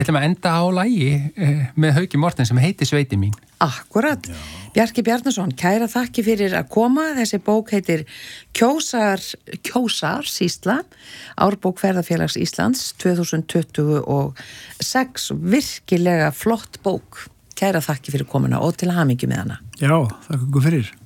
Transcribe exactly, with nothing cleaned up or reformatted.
Við ætlum að enda á lagi með Hauki Morten sem heitir Sveitin mín. Akkurat. Já. Bjarki Bjarnason, kæra þakki fyrir að koma. Þessi bók heitir Kjósar, Kjósar Sýsla, Árbók Ferðafélags Íslands tvö þúsund tuttugu og sex. Virkilega flott bók. Kæra þakki fyrir komuna og til hamingju með hana. Já, þakka ykkur fyrir.